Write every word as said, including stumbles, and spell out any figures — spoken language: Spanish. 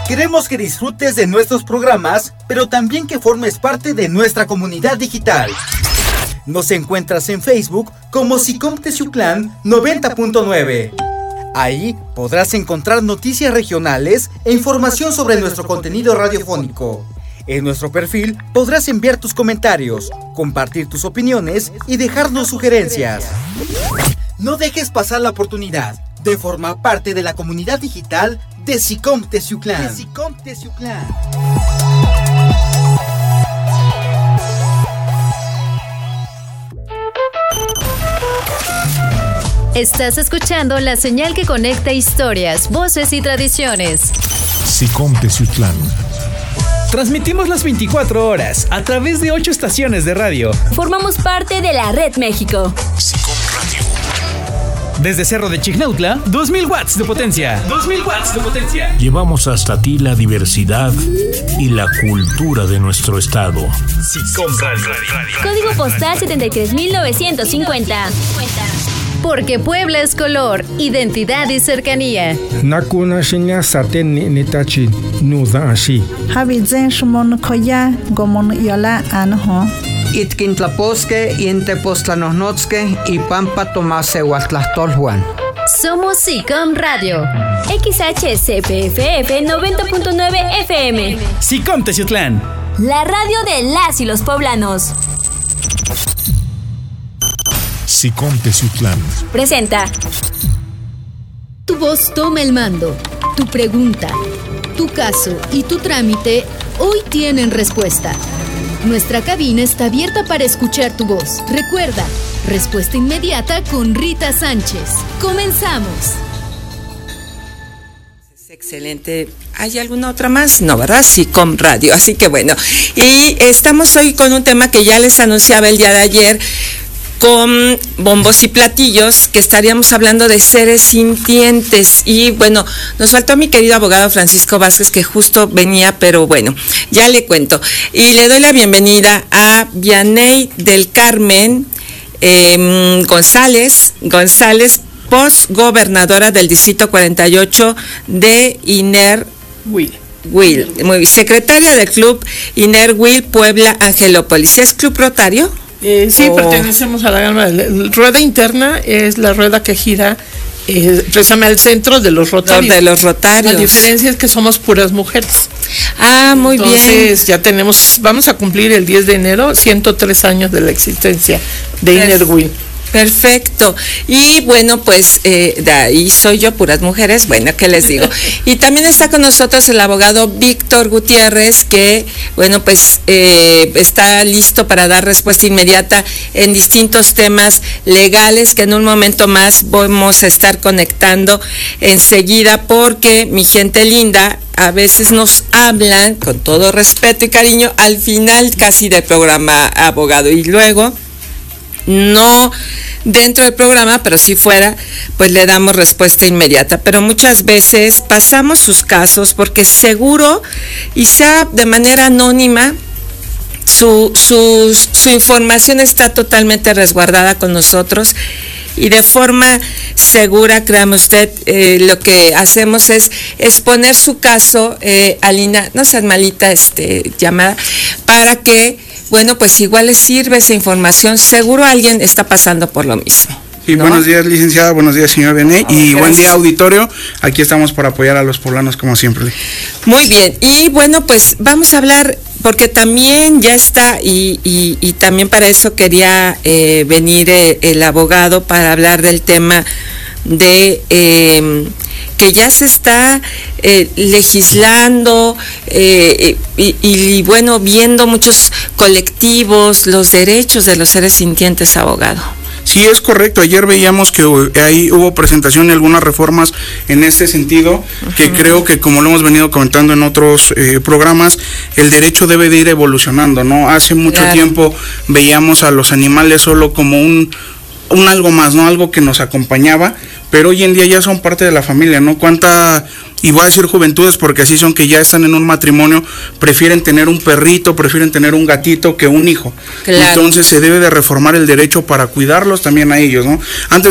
Queremos que disfrutes de nuestros programas, pero también que formes parte de nuestra comunidad digital. Nos encuentras en Facebook como SICOM Teciutlán noventa punto nueve. Ahí podrás encontrar noticias regionales e información sobre nuestro contenido radiofónico. En nuestro perfil podrás enviar tus comentarios, compartir tus opiniones y dejarnos sugerencias. No dejes pasar la oportunidad de formar parte de la comunidad digital de SICOM Teciutlán. De SICOM Teciutlán. Estás escuchando la señal que conecta historias, voces y tradiciones. SICOM Teciutlán. Transmitimos las veinticuatro horas a través de ocho estaciones de radio. Formamos parte de la Red México. SICOM Radio. Desde Cerro de Chignautla, dos mil watts de potencia. dos mil watts de potencia. Llevamos hasta ti la diversidad y la cultura de nuestro estado. SICOM Radio. Código postal setenta y tres mil novecientos cincuenta. Porque Puebla es color, identidad y cercanía. Nakuna shinya saten ni nitachi nuda ashi. Habizen shumon koya gomon yola anho. Itkintlaposque y Entepoztlanohnotske y Pampa Tomase Huatlastolhuan. Somos SICOM Radio. X H C P F F noventa punto nueve F M. SICOM Teciutlán. La radio de las y los poblanos. SICOM Teciutlán presenta. Tu voz toma el mando. Tu pregunta, tu caso y tu trámite hoy tienen respuesta. Nuestra cabina está abierta para escuchar tu voz. Recuerda, respuesta inmediata con Rita Sánchez. Comenzamos. Excelente. ¿Hay alguna otra más? No, ¿verdad? SICOM Radio. Así que bueno. Y estamos hoy con un tema que ya les anunciaba el día de ayer, con bombos y platillos, que estaríamos hablando de seres sintientes. Y bueno, nos faltó mi querido abogado Francisco Vázquez, que justo venía, pero bueno, ya le cuento. Y le doy la bienvenida a Vianey del Carmen eh, González, González, postgobernadora del Distrito cuarenta y ocho de INER Will. Will, muy, secretaria del Club INER Will Puebla Angelópolis. ¿Es Club Rotario? Eh, sí, oh. pertenecemos a la gama. La rueda interna es la rueda que gira eh, precisamente al centro de los rotarios. De los rotarios. La diferencia es que somos puras mujeres. Ah, muy Entonces, bien. Entonces ya tenemos, vamos a cumplir el diez de enero ciento tres años de la existencia de Perf- INER Will. Perfecto. Y bueno, pues eh, de ahí soy yo, puras mujeres, bueno, ¿qué les digo? Y también está con nosotros el abogado Víctor Gutiérrez, que, bueno, pues eh, está listo para dar respuesta inmediata en distintos temas legales, que en un momento más vamos a estar conectando enseguida, porque mi gente linda, a veces nos hablan con todo respeto y cariño al final casi del programa, abogado, y luego no dentro del programa, pero si fuera, pues le damos respuesta inmediata. Pero muchas veces pasamos sus casos porque seguro, y sea de manera anónima, su, su, su información está totalmente resguardada con nosotros. Y de forma segura, créame usted, eh, lo que hacemos es exponer su caso, eh, Alina, no seas malita, este, llamada, para que, bueno, pues igual les sirve esa información. Seguro alguien está pasando por lo mismo. Sí, ¿no? Buenos días, licenciada, buenos días, señor Vianey, oh, y gracias. Buen día, auditorio. Aquí estamos para apoyar a los poblanos como siempre. Muy bien, y bueno, pues vamos a hablar, porque también ya está, y, y, y también para eso quería eh, venir eh, el abogado para hablar del tema de eh, que ya se está eh, legislando eh, y, y bueno, viendo muchos colectivos, los derechos de los seres sintientes, abogado. Sí, es correcto. Ayer veíamos que ahí hubo presentación de algunas reformas en este sentido, uh-huh. que creo que, como lo hemos venido comentando en otros eh, programas, el derecho debe de ir evolucionando, ¿no? Hace mucho claro. tiempo veíamos a los animales solo como un, un algo más, ¿no? Algo que nos acompañaba, pero hoy en día ya son parte de la familia, ¿no? Cuánta... Y voy a decir juventudes porque así son, que ya están en un matrimonio, prefieren tener un perrito, prefieren tener un gatito que un hijo. Claro. Entonces se debe de reformar el derecho para cuidarlos también a ellos, ¿no? Antes